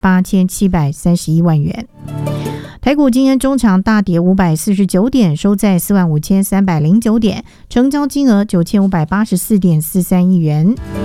8731万元。台股今天中场大跌549点，收在45309点，成交金额9584.43亿元。